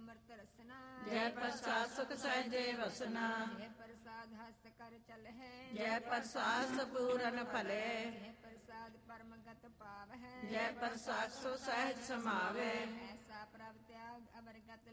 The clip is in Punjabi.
ਅੰਮ੍ਰਿਤ ਰਸਨਾ। ਜੈ ਪ੍ਰਸਾਦ ਸੁਖ ਸਹਿਜੇ ਵਸਨਾ। ਜੈ ਪ੍ਰਸਾਦ ਹਸਤ ਕਰ ਚਲਹਿ। ਜੈ ਪ੍ਰਸਾਦ ਸਪੂਰਨ ਭਲੇ। ਜੈ ਪ੍ਰਸਾਦ ਪਰਮ ਗਤ ਪਾਵਹਿ। ਜੈ ਪ੍ਰਸਾਦ ਸੋ ਸਹਿਜ ਸਮਾਵੇ। ਐਸਾ ਪ੍ਰਭ ਤਿਆਗ ਅਵਰ ਗਤ